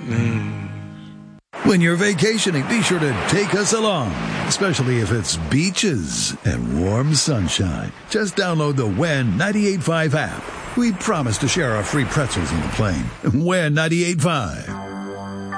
When you're vacationing, be sure to take us along, especially if it's beaches and warm sunshine. Just download the WHEN 98.5 app. We promise to share our free pretzels on the plane. WHEN 98.5.